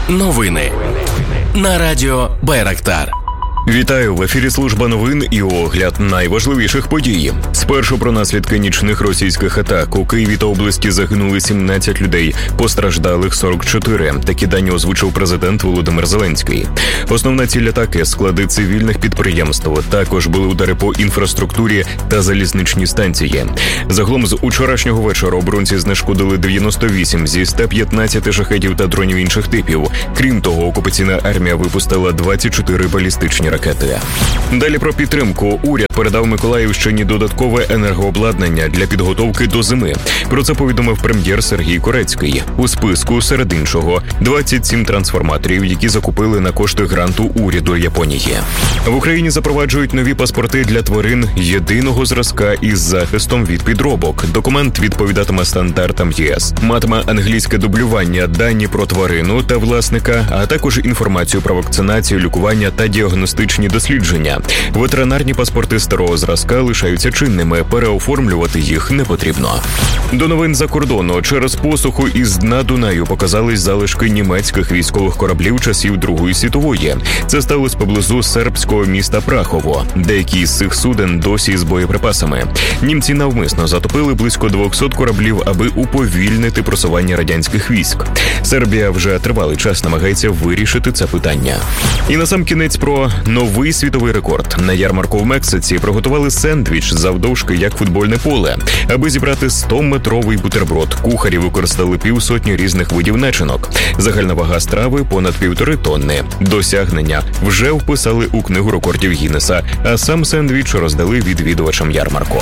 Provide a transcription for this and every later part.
Новини на радіо Байрактар. Вітаю, в ефірі служба новин і огляд найважливіших подій. Спершу про наслідки нічних російських атак. У Києві та області загинули 17 людей, постраждалих 44. Такі дані озвучив президент Володимир Зеленський. Основна ціль атаки – склади цивільних підприємств. Також були удари по інфраструктурі та залізничні станції. Загалом з учорашнього вечора оборонці знешкодили 98 зі 115 шахедів та дронів інших типів. Крім того, окупаційна армія випустила 24 балістичні ракети. Далі про підтримку. Уряд передав Миколаївщині додаткове енергообладнання для підготовки до зими. Про це повідомив прем'єр Сергій Корецький. У списку, серед іншого, 27 трансформаторів, які закупили на кошти гранту уряду Японії. В Україні запроваджують нові паспорти для тварин єдиного зразка із захистом від підробок. Документ відповідатиме стандартам ЄС. Матиме англійське дублювання, дані про тварину та власника, а також інформацію про вакцинацію, лікування та діагностичні дослідження. Ветеринарні паспорти старого зразка лишаються чинними, переоформлювати їх не потрібно. До новин за кордону. Через посуху із дна Дунаю показались залишки німецьких військових кораблів часів Другої світової. Це сталося поблизу сербського міста Прахово. Деякі з цих суден досі з боєприпасами. Німці навмисно затопили близько 200 кораблів, аби уповільнити просування радянських військ. Сербія вже тривалий час намагається вирішити це питання. І насамкінець про новий світовий рекорд. На ярмарку в Мексиці приготували сендвіч завдовжки як футбольне поле. Аби зібрати 100-метровий бутерброд, кухарі використали 50 різних видів начинок. Загальна вага страви – понад 1,5 тонни. Досягнення вже вписали у книгу рекордів Гіннеса, а сам сендвіч роздали відвідувачам ярмарку.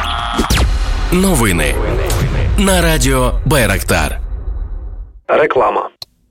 Новини на радіо Байрактар. Реклама.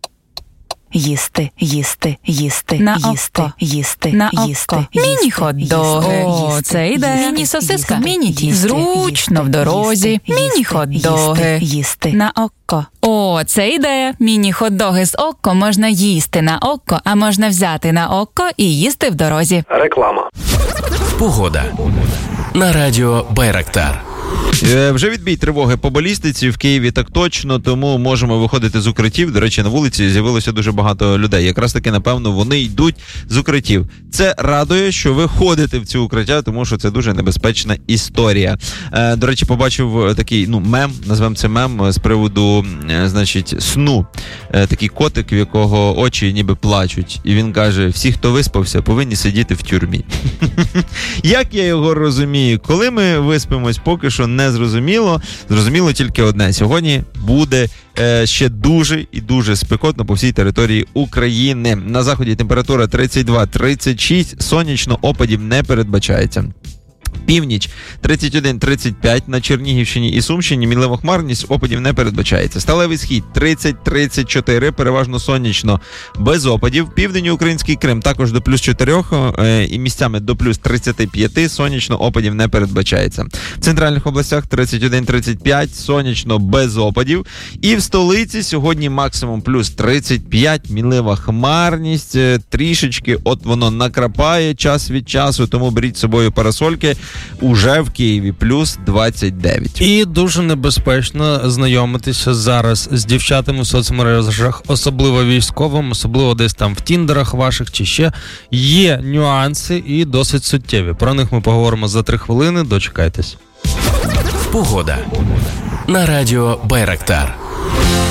Їсти, їсти, їсти, на їсти, око. їсти, На їсти, око. Міні-хот-доги. О, це йде. Міні-сосиска. Міні-тісто. Зручно в дорозі. Міні-хот-доги. Їсти. На око. О, це ідея. Міні-хот-доги з око можна їсти на око, а можна взяти на око і їсти в дорозі. Реклама. Погода на радіо Байрактар. Вже відбій тривоги по балістиці в Києві так точно, тому можемо виходити з укриттів. До речі, на вулиці з'явилося дуже багато людей. Якраз таки, напевно, вони йдуть з укриттів. Це радує, що ви ходите в ці укриття, тому що це дуже небезпечна історія. До речі, побачив такий, мем, назвемо це мем, з приводу, сну. Такий котик, в якого очі ніби плачуть. І він каже, всі, хто виспався, повинні сидіти в тюрмі. Як я його розумію? Коли ми виспимось, поки що не зрозуміло. Зрозуміло тільки одне. Сьогодні буде ще дуже і дуже спекотно по всій території України. На заході температура 32-36, сонячно, опадів не передбачається. Північ 31-35, на Чернігівщині і Сумщині мінлива хмарність, опадів не передбачається. Сталевий схід 30-34, переважно сонячно, без опадів. Південний український Крим також до плюс 4 і місцями до плюс 35, сонячно, опадів не передбачається. В центральних областях 31-35, сонячно, без опадів. І в столиці сьогодні максимум плюс 35, мінлива хмарність, трішечки, от воно накрапає час від часу, тому беріть з собою парасольки. Уже в Києві плюс 29. І дуже небезпечно знайомитися зараз з дівчатами в соцмережах, особливо військовим, особливо десь там в тіндерах ваших чи ще. Є нюанси і досить суттєві. Про них ми поговоримо за 3 хвилини. Дочекайтесь. Погода на радіо Байрактар.